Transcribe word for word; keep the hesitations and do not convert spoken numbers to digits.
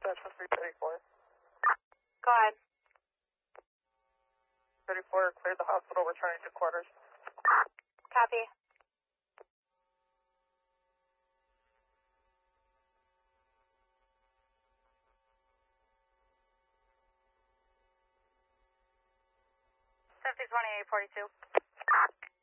dispatch for three thirty-four. Go ahead. thirty-four, cleared the hospital, returning to quarters. Copy. fifty twenty-eight forty-two.